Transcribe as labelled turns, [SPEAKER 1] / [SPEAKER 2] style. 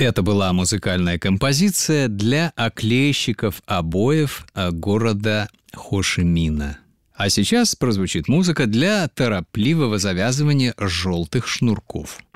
[SPEAKER 1] Это была музыкальная композиция для оклейщиков обоев города Хошимина. А сейчас прозвучит музыка для торопливого завязывания желтых шнурков.